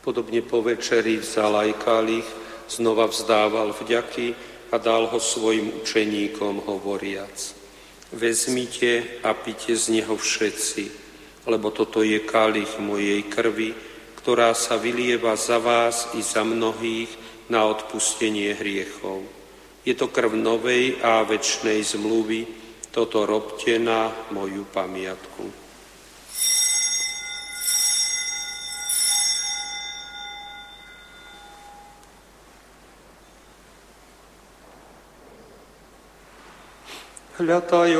Podobne po večeri vzal aj kalich, znova vzdával vďaky a dal ho svojim učeníkom hovoriac: Vezmite a pite z neho všetci, lebo toto je kalich mojej krvi, ktorá sa vylieva za vás i za mnohých na odpustenie hriechov. Je to krv novej a večnej zmluvy, toto robte na moju pamiatku. Hľadaj,